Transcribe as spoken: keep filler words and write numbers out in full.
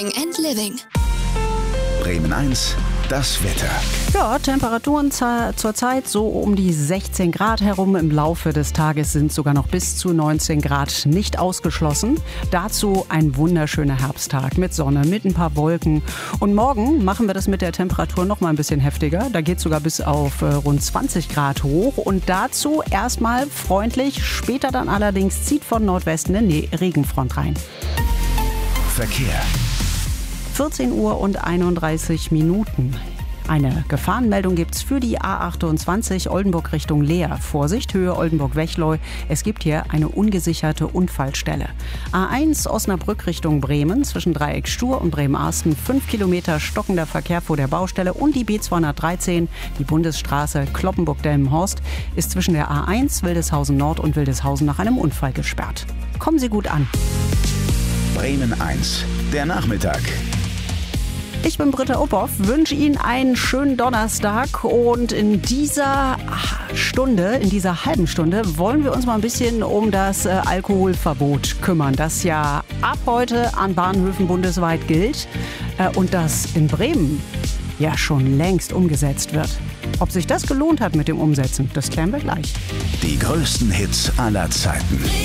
and Living. Bremen eins, das Wetter. Ja, Temperaturen zurzeit so um die sechzehn Grad herum. Im Laufe des Tages sind sogar noch bis zu neunzehn Grad nicht ausgeschlossen. Dazu ein wunderschöner Herbsttag mit Sonne, mit ein paar Wolken. Und morgen machen wir das mit der Temperatur noch mal ein bisschen heftiger. Da geht es sogar bis auf äh, rund zwanzig Grad hoch. Und dazu erstmal freundlich, später dann allerdings zieht von Nordwesten eine Regenfront rein. Verkehr. vierzehn Uhr und einunddreißig Minuten. Eine Gefahrenmeldung gibt es für die A achtundzwanzig Oldenburg Richtung Leer. Vorsicht, Höhe Oldenburg-Wechleu. Es gibt hier eine ungesicherte Unfallstelle. A eins Osnabrück Richtung Bremen zwischen Dreieck Stur und Bremen-Arsten. Fünf Kilometer stockender Verkehr vor der Baustelle. Und die B zweihundertdreizehn, die Bundesstraße Kloppenburg-Delmenhorst, ist zwischen der A eins Wildeshausen Nord und Wildeshausen nach einem Unfall gesperrt. Kommen Sie gut an. Bremen eins, der Nachmittag. Ich bin Britta Uphoff, wünsche Ihnen einen schönen Donnerstag und in dieser Stunde, in dieser halben Stunde wollen wir uns mal ein bisschen um das äh, Alkoholverbot kümmern, das ja ab heute an Bahnhöfen bundesweit gilt äh, und das in Bremen ja schon längst umgesetzt wird. Ob sich das gelohnt hat mit dem Umsetzen, das klären wir gleich. Die größten Hits aller Zeiten.